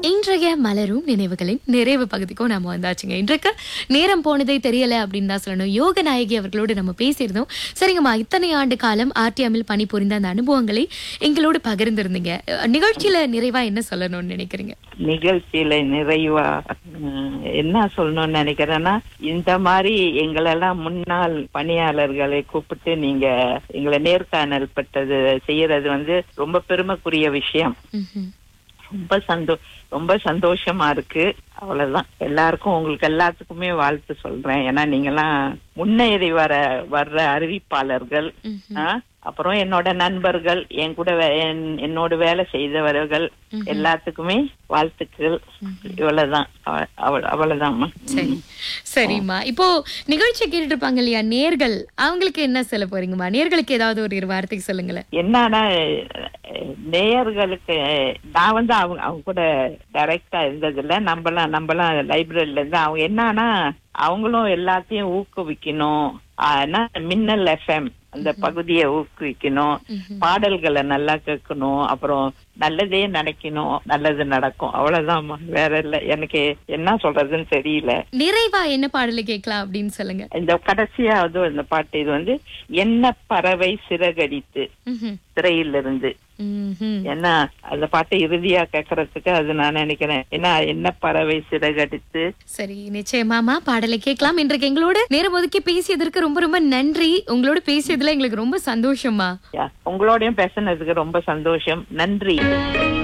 இன்றைய மலரும் நினைவுகளின் நிறைவு பகுதிக்கும் நாம வந்தாச்சுங்க. இன்றைக்கு நேரம் போனதே தெரியல அப்படின்னு தான் சொல்லணும். யோக நாயகி அவர்களோடு நம்ம பேசியிருந்தோம். சரிங்கம்மா, இத்தனை ஆண்டு காலம் ஆர்டிஎம்மில் பணிபுரிந்த அந்த அனுபவங்களை எங்களோடு பகிர்ந்திருந்தீங்க. நிகழ்ச்சியில நிறைவா என்ன சொல்லணும்னு நினைக்கிறீங்க? நிகழ்ச்சியில நிறைவா என்ன சொல்லணும்னு நினைக்கிறேன்னா, இந்த மாதிரி எங்களெல்லாம் முன்னாள் பணியாளர்களை கூப்பிட்டு நீங்க எங்களை நேர்காணல் பட்டது செய்யறது ரொம்ப பெருமைக்குரிய விஷயம். ரொம்ப சந்தோஷமா இருக்கு. அவ்வளவுதான். எல்லாருக்கும் உங்களுக்கு எல்லாத்துக்குமே வாழ்த்து சொல்றேன். ஏன்னா நீங்கெல்லாம் முன்னேறி வர்ற அறிவிப்பாளர்கள். அப்புறம் என்னோட நண்பர்கள், என் கூட என்னோட வேலை செய்தவர்கள் எல்லாத்துக்குமே வாழ்த்துக்கள். இவ்வளவுதான். அவ்வளவுதான்மா. சரி, சரிம்மா. இப்போ நிகழ்ச்சி கேட்டுட்டு இருப்பாங்க இல்லையா நேர்கள், அவங்களுக்கு என்ன சொல்ல போறீங்கம்மா? நேர்களுக்கு ஏதாவது ஒரு வார்த்தைக்கு சொல்லுங்களேன். என்னன்னா, நேயர்களுக்கு நான் அவங்க கூட டைரக்டா இருந்ததில்ல. நம்மலாம் லைப்ரரியில இருந்து அவங்க என்னன்னா, அவங்களும் எல்லாத்தையும் ஊக்குவிக்கணும். மின்னல் எஃப்எம் அந்த பகுதியை ஊக்குவிக்கணும், பாடல்களை நல்லா கேட்கணும், அப்புறம் நல்லதே நினைக்கணும், நல்லது நடக்கும். அவ்வளவுதான். வேற இல்ல. எனக்கு என்ன சொல்றதுன்னு தெரியல. நிறைவா என்ன பாடலை கேட்கலாம் அப்படின்னு சொல்லுங்க. இந்த கடைசியாவது இந்த பாட்டு இது என்ன பறவை சிறகடித்து திரையிலிருந்து. ஏன்னா அந்த பாட்டை இறுதியா கேட்கறதுக்கு அது நான் நினைக்கிறேன். ஏன்னா என்ன பறவை சிறகடித்து. சரி, நிச்சயமாமா பாடலை கேட்கலாம். இன்றைக்கு எங்களோட நேரம் ஒதுக்கி பேசியதற்கு ரொம்ப ரொம்ப நன்றி. உங்களோட பேசியதுல எங்களுக்கு ரொம்ப சந்தோஷமா. உங்களோடயும் பேசுனதுக்கு ரொம்ப சந்தோஷம். நன்றி.